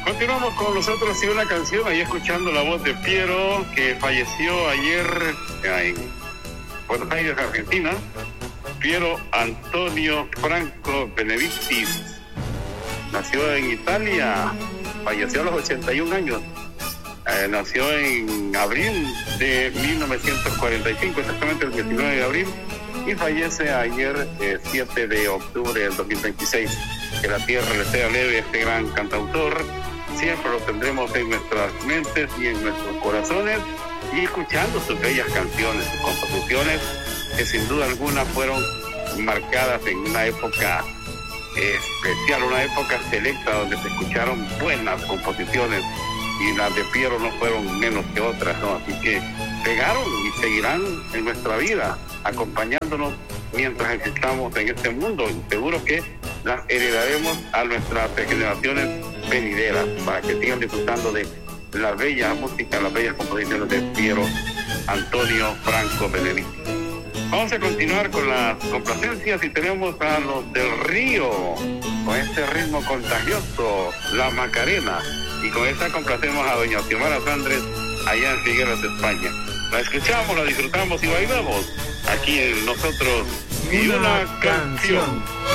Continuamos con nosotros y una canción, ahí escuchando la voz de Piero, que falleció ayer en Buenos Aires, Argentina. Piero Antonio Franco Benedictis nació en Italia, falleció a los 81 años. Nació en abril de 1945, exactamente el 19 de abril, y fallece ayer, 7 de octubre del 2026. Que la tierra le sea leve a este gran cantautor. Siempre lo tendremos en nuestras mentes y en nuestros corazones, y escuchando sus bellas canciones, sus composiciones, que sin duda alguna fueron marcadas en una época especial, una época selecta donde se escucharon buenas composiciones, y las de Piero no fueron menos que otras, ¿no? Así que pegaron y seguirán en nuestra vida, acompañándonos mientras existamos en este mundo, y seguro que las heredaremos a nuestras generaciones venideras, para que sigan disfrutando de la bella música, las bellas composiciones de Piero Antonio Franco Benedictis. Vamos a continuar con las complacencias y tenemos a los del Río, con este ritmo contagioso, La Macarena, y con esta complacemos a doña Xiomara Sandres, allá en Figueras, España. La escuchamos, la disfrutamos y bailamos aquí en Nosotros y una canción.